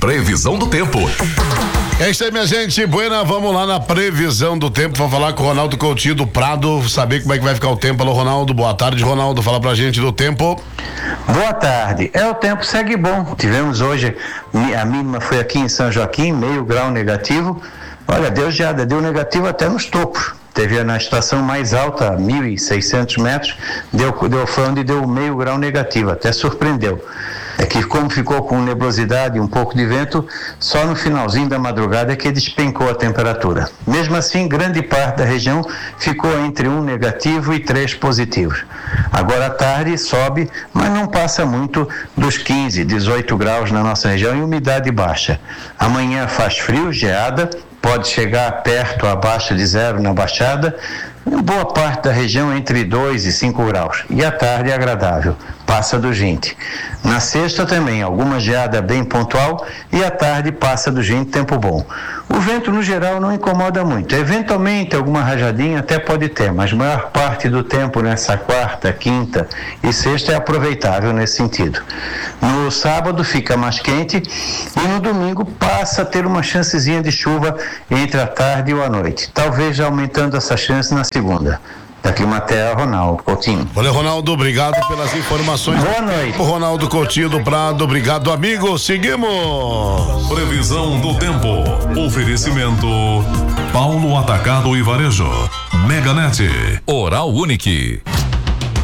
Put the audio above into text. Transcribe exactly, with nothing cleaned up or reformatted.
Previsão do tempo. É isso aí, minha gente. Buena, vamos lá na previsão do tempo. Vou falar com o Ronaldo Coutinho do Prado, saber como é que vai ficar o tempo. Alô, Ronaldo. Boa tarde, Ronaldo. Fala pra gente do tempo. Boa tarde. É, o tempo segue bom. Tivemos hoje, a mínima foi aqui em São Joaquim, meio grau negativo. Olha, deu geada, deu negativo até nos topos. Teve na estação mais alta, mil e seiscentos metros, deu, deu, foi onde deu meio grau negativo, até surpreendeu. É que como ficou com nebulosidade e um pouco de vento, só no finalzinho da madrugada é que despencou a temperatura. Mesmo assim, grande parte da região ficou entre um negativo e três positivos. Agora à tarde sobe, mas não passa muito dos quinze, dezoito graus na nossa região e umidade baixa. Amanhã faz frio, geada, pode chegar perto, abaixo de zero na Baixada, em boa parte da região entre dois e cinco graus. E à tarde é agradável, passa dos vinte. Na sexta também, alguma geada bem pontual e à tarde passa dos vinte, tempo bom. O vento no geral não incomoda muito. Eventualmente alguma rajadinha até pode ter, mas a maior parte do tempo nessa quarta, quinta e sexta é aproveitável nesse sentido. No sábado fica mais quente e no domingo passa a ter uma chancezinha de chuva entre a tarde e a noite. Talvez já aumentando essa chance na segunda. Daqui uma terra, Ronaldo Coutinho. Olha, Ronaldo, obrigado pelas informações. Boa noite. O Ronaldo Coutinho do Prado, obrigado, amigo. Seguimos. Previsão do tempo. Oferecimento Paulo Atacado e Varejo. Meganet. Oral Unique.